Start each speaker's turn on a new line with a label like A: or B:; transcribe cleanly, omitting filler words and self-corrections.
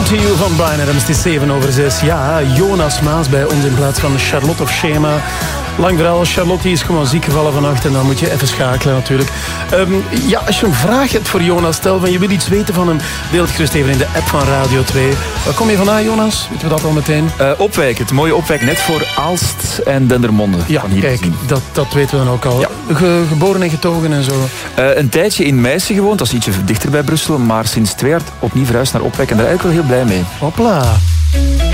A: to You van Bryan Adams. Het is 7:07. Ja, Jonas Maas bij ons in plaats van Charlotte of Schema. Lang verhaal, Charlotte is gewoon ziek gevallen vannacht en dan moet je even schakelen natuurlijk. Ja, als je een vraag hebt voor Jonas, stel van je wil iets weten van hem, deel het gerust even in de app van Radio 2. Waar kom je vandaan, Jonas? Weten we dat al meteen?
B: Opwijk, het mooie Opwijk, net voor Aalst en Dendermonde.
A: Ja, kijk, dat weten we dan ook al. Ja. Geboren en getogen en zo.
B: Een tijdje in Meissen gewoond, dat is ietsje dichter bij Brussel, maar sinds 2 jaar opnieuw verhuisd naar Opwijk en daar ben ik wel heel blij mee.
A: Hopla.